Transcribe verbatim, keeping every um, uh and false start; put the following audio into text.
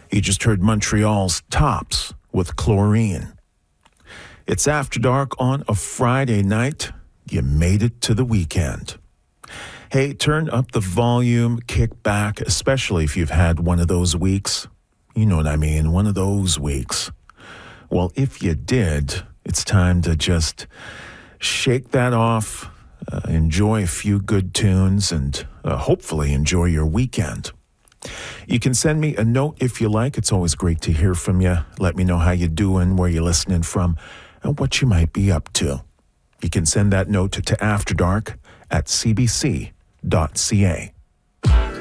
You just heard Montreal's Tops with Chlorine. It's After Dark on a Friday night. You made it to the weekend. Hey, turn up the volume, kick back, especially if you've had one of those weeks. You know what I mean, one of those weeks. Well, if you did, it's time to just shake that off, uh, enjoy a few good tunes, and uh, hopefully enjoy your weekend. You can send me a note if you like. It's always great to hear from you. Let me know how you're doing, where you're listening from, and what you might be up to. You can send that note to After Dark at c b c dot c a.